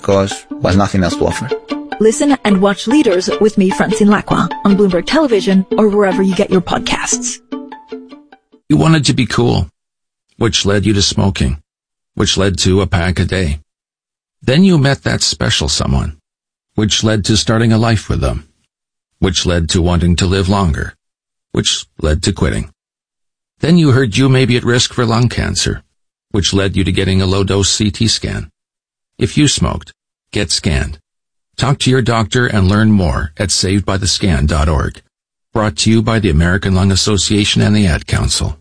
because there's nothing else to offer. Listen and watch Leaders with me, Francine Lacqua, on Bloomberg Television or wherever you get your podcasts. You wanted to be cool, which led you to smoking, which led to a pack a day. Then you met that special someone, which led to starting a life with them, which led to wanting to live longer, which led to quitting. Then you heard you may be at risk for lung cancer, which led you to getting a low-dose CT scan. If you smoked, get scanned. Talk to your doctor and learn more at savedbythescan.org. Brought to you by the American Lung Association and the Ad Council.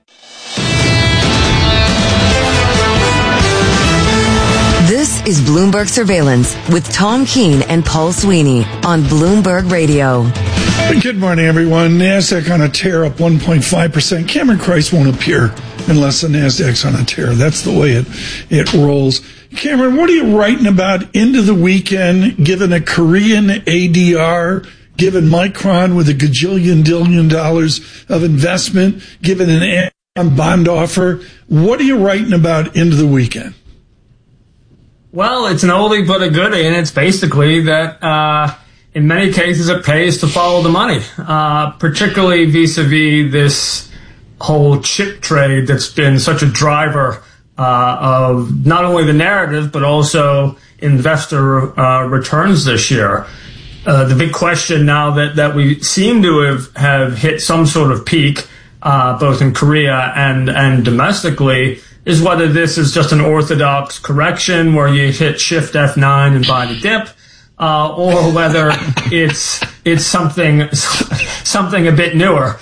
This is Bloomberg Surveillance with Tom Keene and Paul Sweeney on Bloomberg Radio. Good morning, everyone. NASDAQ on a tear, up 1.5%. Cameron Christ won't appear unless the NASDAQ's on a tear. That's the way it rolls. Cameron, what are you writing about into the weekend, given a Korean ADR, given Micron with $1 gajillion of investment, given an Amazon bond offer? What are you writing about into the weekend? Well, it's an oldie but a goodie, and it's basically that in many cases it pays to follow the money, particularly vis-a-vis this whole chip trade that's been such a driver of not only the narrative but also investor returns this year. The big question now that we seem to have hit some sort of peak, both in Korea and domestically, is whether this is just an orthodox correction where you hit Shift F9 and buy the dip, or whether it's something a bit newer.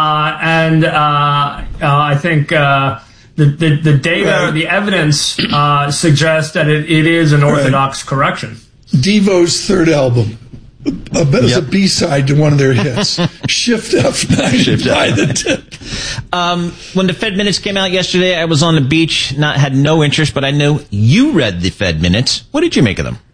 I think the data, the evidence suggests that it is an orthodox correction. Devo's third album. As a B-side to one of their hits. Shift F9 by the tip. When the Fed minutes came out yesterday, I was on the beach, had no interest, but I know you read the Fed minutes. What did you make of them?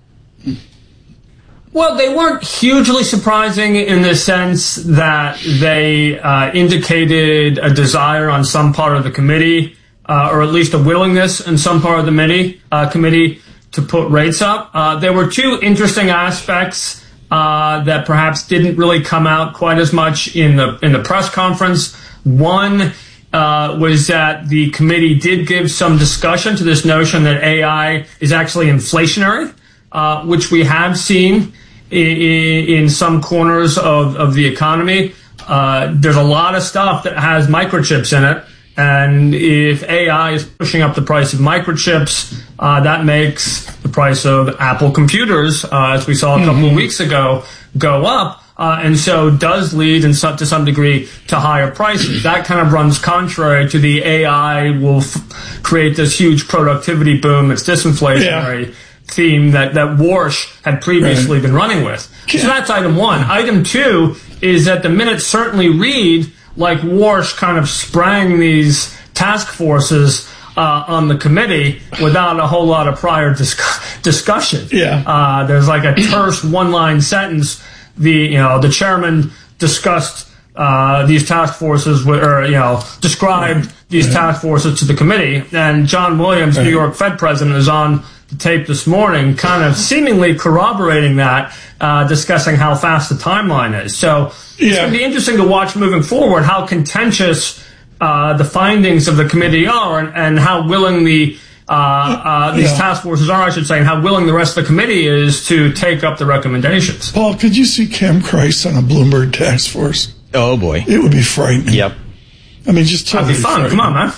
Well, they weren't hugely surprising in the sense that they indicated a desire on some part of the committee, or at least a willingness in some part of the committee to put rates up. There were two interesting aspects that perhaps didn't really come out quite as much in the press conference. One was that the committee did give some discussion to this notion that AI is actually inflationary, which we have seen in some corners of the economy. There's a lot of stuff that has microchips in it. And if AI is pushing up the price of microchips, that makes the price of Apple computers, as we saw a couple of weeks ago, go up. And so does lead to some degree to higher prices. That kind of runs contrary to the AI will create this huge productivity boom. It's disinflationary theme that Warsh had previously been running with. So that's item one. Item two is that the minutes certainly read like Warsh kind of sprang these task forces on the committee without a whole lot of prior discussion. There's like a terse one-line sentence. The chairman discussed these task forces, described these task forces to the committee, and John Williams, New York Fed president, is on the tape this morning, kind of seemingly corroborating that, discussing how fast the timeline is. So it's going to be interesting to watch moving forward how contentious the findings of the committee are and how willing these task forces are, I should say, and how willing the rest of the committee is to take up the recommendations. Paul, could you see Cam Christ on a Bloomberg task force? Oh, boy. It would be frightening. Yep. I mean, just totally that'd be fun. Come on, man.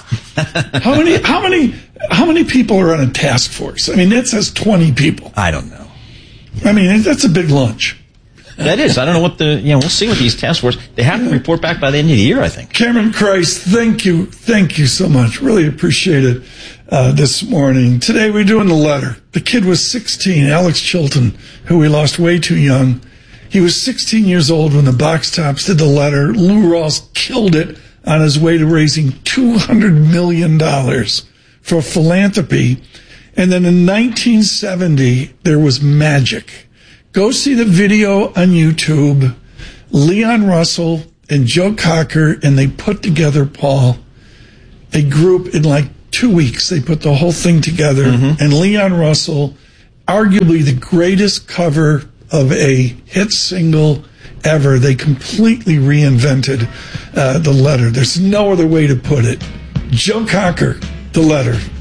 How many people are on a task force? I mean, that says 20 people. I don't know. I mean, that's a big lunch. That is. I don't know what we'll see what these task force, they have to report back by the end of the year, I think. Cameron Christ, thank you so much. Really appreciate it this morning. Today we're doing the letter. The kid was 16, Alex Chilton, who we lost way too young. He was 16 years old when the Box Tops did the letter. Lou Rawls killed it on his way to raising $200 million for philanthropy. And then in 1970, there was magic. Go see the video on YouTube. Leon Russell and Joe Cocker, and they put together, Paul, a group in like 2 weeks. They put the whole thing together. And Leon Russell arguably the greatest cover of a hit single ever. They completely reinvented the letter. There's no other way to put it. Joe Cocker, The Letter.